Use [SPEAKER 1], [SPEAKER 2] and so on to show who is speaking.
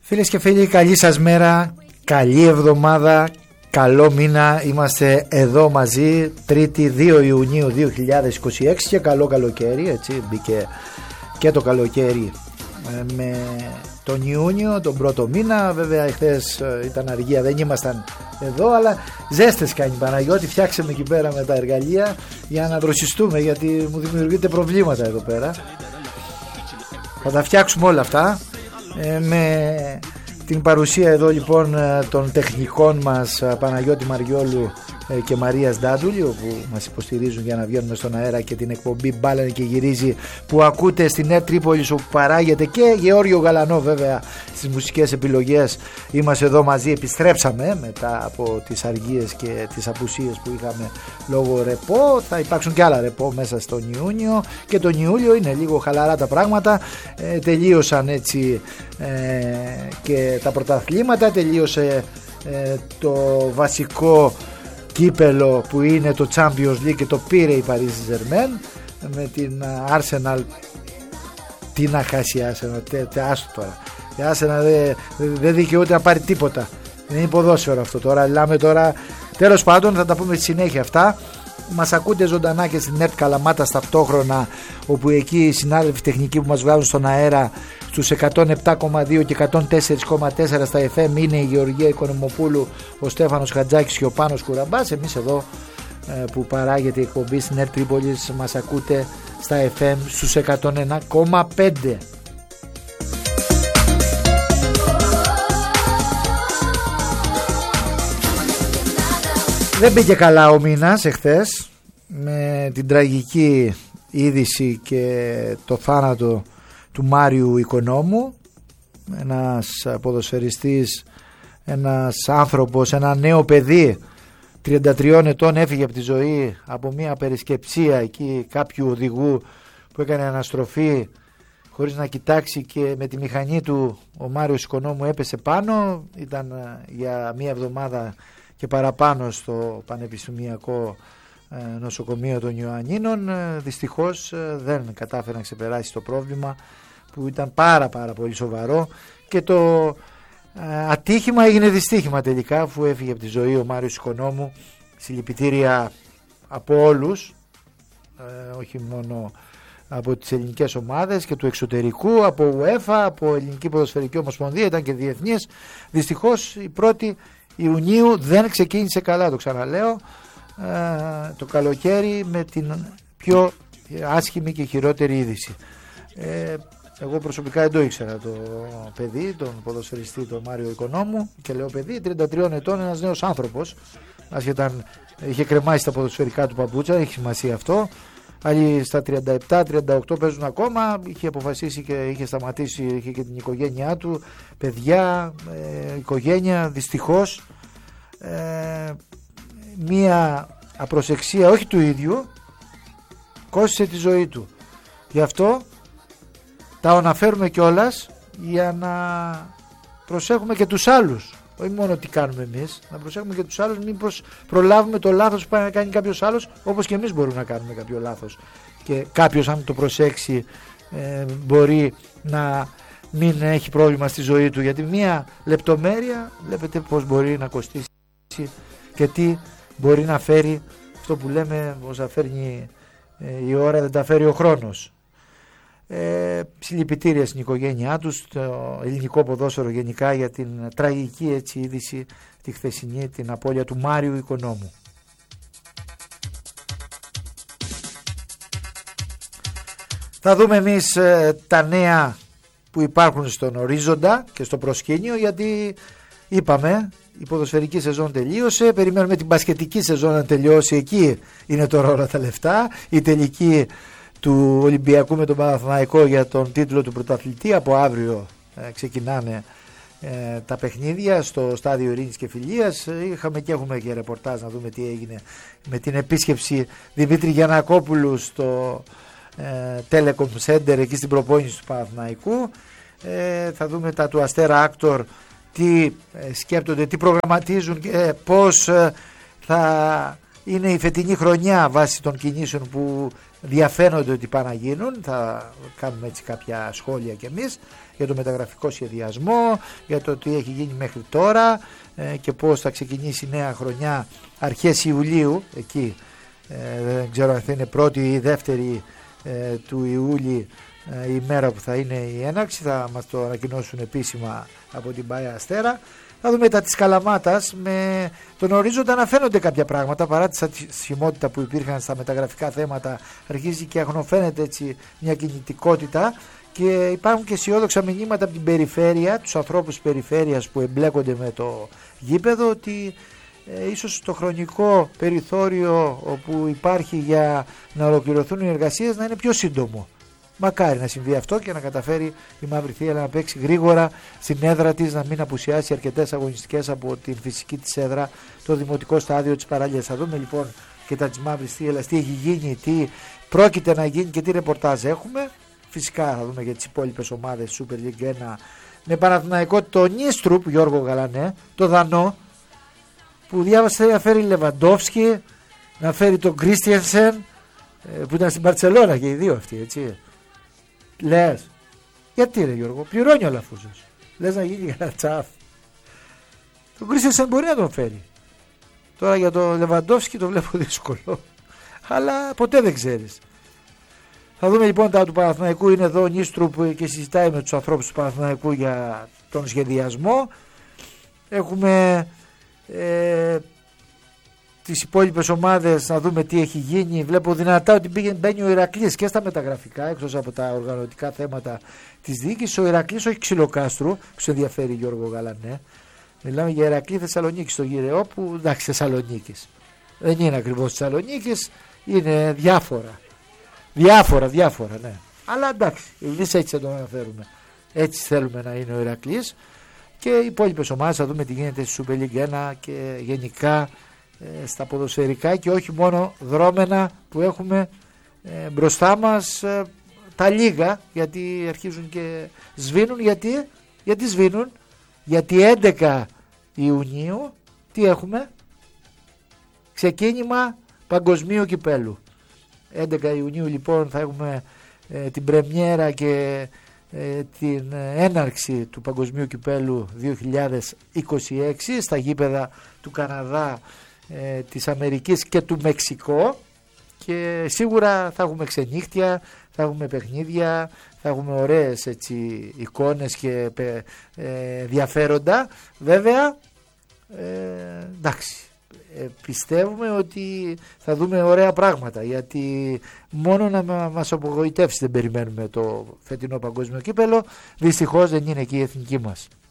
[SPEAKER 1] Φίλες και φίλοι, καλή σας μέρα, καλή εβδομάδα, καλό μήνα. Είμαστε εδώ μαζί 3η 2 Ιουνίου 2026 και καλό καλοκαίρι, έτσι μπήκε και το καλοκαίρι με τον Ιούνιο, τον πρώτο μήνα. Βέβαια χθες ήταν αργία, δεν ήμασταν εδώ, αλλά ζέστες κάνει Παναγιώτη, φτιάξαμε εκεί πέρα με τα εργαλεία για να δροσιστούμε, γιατί μου δημιουργείται προβλήματα εδώ πέρα. Θα τα φτιάξουμε όλα αυτά με την παρουσία εδώ λοιπόν των τεχνικών μας Παναγιώτη Μαριόλου και Μαρίας Ντάντουλη, που μας υποστηρίζουν για να βγαίνουμε στον αέρα, και την εκπομπή Μπάλανε και Γυρίζει που ακούτε στην ΕΡΤ Τρίπολης, όπου παράγεται, και Γεώργιο Γαλανό βέβαια στις μουσικές επιλογές. Είμαστε εδώ μαζί, επιστρέψαμε μετά από τις αργίες και τις απουσίες που είχαμε λόγω ρεπό. Θα υπάρξουν και άλλα ρεπό μέσα στον Ιούνιο, και τον Ιούλιο είναι λίγο χαλαρά τα πράγματα. Τελείωσαν έτσι και τα πρωταθλήματα, τελείωσε το βασικό κύπελο που είναι το Champions League και το πήρε η Paris Saint-Germain με την Arsenal. Τι να χάσει η Arsenal, άστο τώρα. Η Arsenal δεν δικαιούται να πάρει τίποτα. Δεν είναι ποδόσφαιρο αυτό τώρα. Μιλάμε τώρα. Τέλος πάντων, θα τα πούμε στη συνέχεια αυτά. Μας ακούτε ζωντανά και στην ΕΡΤ Καλαμάτας ταυτόχρονα, όπου εκεί οι συνάδελφοι τεχνικοί που μας βγάζουν στον αέρα στους 107,2 και 104,4 στα FM είναι η Γεωργία Οικονομοπούλου, ο Στέφανος Χατζάκης και ο Πάνος Κουραμπάς. Εμείς εδώ που παράγεται η εκπομπή στην ΕΡΤ Τρίπολης μας ακούτε στα FM στους 101,5. Δεν πήγε καλά ο μήνας εχθές με την τραγική είδηση και το θάνατο του Μάριου Οικονόμου, ένας ποδοσφαιριστής, ένας άνθρωπος, ένα νέο παιδί 33 ετών έφυγε από τη ζωή από μια περισκεψία εκεί κάποιου οδηγού που έκανε αναστροφή χωρίς να κοιτάξει, και με τη μηχανή του ο Μάριος Οικονόμου έπεσε πάνω. Ήταν για μια εβδομάδα και παραπάνω στο Πανεπιστημιακό Νοσοκομείο των Ιωαννίνων. Δυστυχώς δεν κατάφερε να ξεπεράσει το πρόβλημα, που ήταν πάρα πολύ σοβαρό, και το ατύχημα έγινε δυστύχημα τελικά, αφού έφυγε από τη ζωή ο Μάριος Οικονόμου. Συλληπιτήρια από όλους, όχι μόνο από τις ελληνικές ομάδες και του εξωτερικού, από UEFA, από Ελληνική Ποδοσφαιρική Ομοσπονδία, ήταν και διεθνής. Δυστυχώς η 1η Ιουνίου δεν ξεκίνησε καλά, το ξαναλέω, το καλοκαίρι με την πιο άσχημη και χειρότερη είδηση. Εγώ προσωπικά δεν το ήξερα το παιδί, τον ποδοσφαιριστή τον Μάριο Οικονόμου, και λέω παιδί, 33 ετών, ένας νέος άνθρωπος, άσχετα είχε κρεμάσει τα ποδοσφαιρικά του παπούτσα, έχει σημασία αυτό. Άλλοι στα 37-38 παίζουν ακόμα. Είχε αποφασίσει και είχε σταματήσει, είχε και την οικογένειά του, παιδιά, οικογένεια. Δυστυχώς μία απροσεξία, όχι του ίδιου, κόστισε τη ζωή του. Γι' αυτό τα αναφέρουμε κιόλας, για να προσέχουμε και τους άλλους. Όχι μόνο τι κάνουμε εμείς, να προσέχουμε και τους άλλους, μήπως προλάβουμε το λάθος που πάει να κάνει κάποιος άλλος, όπως και εμείς μπορούμε να κάνουμε κάποιο λάθος, και κάποιος, αν το προσέξει, μπορεί να μην έχει πρόβλημα στη ζωή του, γιατί μία λεπτομέρεια βλέπετε πως μπορεί να κοστίσει και τι μπορεί να φέρει. Αυτό που λέμε, όσα φέρνει η ώρα δεν τα φέρει ο χρόνος. Συλληπιτήρια στην οικογένειά τους, το ελληνικό ποδόσφαιρο γενικά, για την τραγική έτσι είδηση τη χθεσινή, την απώλεια του Μάριου Οικονόμου. Θα δούμε εμείς τα νέα που υπάρχουν στον ορίζοντα και στο προσκήνιο, γιατί είπαμε η ποδοσφαιρική σεζόν τελείωσε, περιμένουμε την μπασκετική σεζόν να τελειώσει, εκεί είναι τώρα όλα τα λεφτά. Η τελική του Ολυμπιακού με τον Παναθηναϊκό για τον τίτλο του πρωταθλητή, από αύριο ξεκινάνε τα παιχνίδια στο στάδιο Ειρήνης και Φιλίας. Είχαμε και έχουμε και ρεπορτάζ να δούμε τι έγινε με την επίσκεψη Δημήτρη Γιαννακόπουλου στο Telecom Center, εκεί στην προπόνηση του Παναθηναϊκού. Θα δούμε τα του Αστέρα Άκτορ, τι σκέπτονται, τι προγραμματίζουν, πώς θα είναι η φετινή χρονιά βάσει των κινήσεων που διαφαίνονται ότι πάνε να γίνουν. Θα κάνουμε έτσι κάποια σχόλια κι εμείς για το μεταγραφικό σχεδιασμό, για το τι έχει γίνει μέχρι τώρα και πώς θα ξεκινήσει η νέα χρονιά αρχές Ιουλίου, εκεί δεν ξέρω αν θα είναι 1η ή 2η του Ιούλη η μέρα που θα είναι η έναρξη, θα μας το ανακοινώσουν επίσημα από την ΠΑΕ Αστέρα. Θα δούμε τα της Καλαμάτας, με τον ορίζοντα να φαίνονται κάποια πράγματα παρά τη στασιμότητα που υπήρχαν στα μεταγραφικά θέματα. Αρχίζει και αγνοφαίνεται έτσι μια κινητικότητα και υπάρχουν και αισιόδοξα μηνύματα από την περιφέρεια, τους ανθρώπους της περιφέρειας που εμπλέκονται με το γήπεδο, ότι ίσως το χρονικό περιθώριο όπου υπάρχει για να ολοκληρωθούν οι εργασίες να είναι πιο σύντομο. Μακάρι να συμβεί αυτό και να καταφέρει η Μαύρη Θύελλα να παίξει γρήγορα στην έδρα της, να μην απουσιάσει αρκετές αγωνιστικές από την φυσική της έδρα, το δημοτικό στάδιο της Παραλίας. Θα δούμε λοιπόν και τα της Μαύρης Θύελλας, τι έχει γίνει, τι πρόκειται να γίνει και τι ρεπορτάζ έχουμε. Φυσικά θα δούμε για τις υπόλοιπες ομάδες Super League 1 με Παναθηναϊκό το Νίστρουπ, Γιώργο Γαλανέ, το Δανό, που διάβασε να φέρει Λεβαντόφσκι, να φέρει τον Κρίστιανσεν που ήταν στην Μπαρτσελώνα και οι δύο αυτοί, έτσι. Λες, γιατί ρε Γιώργο, πληρώνει ο Λαφούζος. Λες να γίνει για τσάφ. Τον Κρίστιανσεν μπορεί να τον φέρει. Τώρα για τον Λεβαντόφσκι το βλέπω δύσκολο. Αλλά ποτέ δεν ξέρεις. Θα δούμε λοιπόν τα του Παναθηναϊκού. Είναι εδώ ο Νίστρουπ και συζητάει με τους ανθρώπους του Παναθηναϊκού για τον σχεδιασμό. Έχουμε τις υπόλοιπες ομάδες, να δούμε τι έχει γίνει. Βλέπω δυνατά ότι μπαίνει ο Ηρακλής και στα μεταγραφικά, εκτός από τα οργανωτικά θέματα της διοίκησης. Ο Ηρακλής, όχι Ξυλοκάστρου, που σε ενδιαφέρει Γιώργο Γαλανέ. Μιλάμε για Ηρακλή Θεσσαλονίκη στο Γυρεό, που εντάξει, Θεσσαλονίκης δεν είναι ακριβώς Θεσσαλονίκης, είναι διάφορα, ναι. Αλλά εντάξει, εμείς έτσι θα το αναφέρουμε. Έτσι θέλουμε να είναι ο Ηρακλής. Και οι υπόλοιπες ομάδες θα δούμε τι γίνεται στη Super League 1 και γενικά στα ποδοσφαιρικά και όχι μόνο δρόμενα που έχουμε μπροστά μας τα λίγα, γιατί αρχίζουν και σβήνουν. Γιατί σβήνουν? Γιατί 11 Ιουνίου τι έχουμε? Ξεκίνημα παγκοσμίου κυπέλου. 11 Ιουνίου λοιπόν θα έχουμε την πρεμιέρα και την έναρξη του παγκοσμίου κυπέλου 2026 στα γήπεδα του Καναδά, της Αμερικής και του Μεξικό, και σίγουρα θα έχουμε ξενύχτια, θα έχουμε παιχνίδια, θα έχουμε ωραίες έτσι εικόνες και ενδιαφέροντα. βέβαια. Εντάξει, πιστεύουμε ότι θα δούμε ωραία πράγματα, γιατί μόνο να μας απογοητεύσει δεν περιμένουμε το φετινό παγκόσμιο κύπελο. Δυστυχώς δεν είναι εκεί η εθνική μας.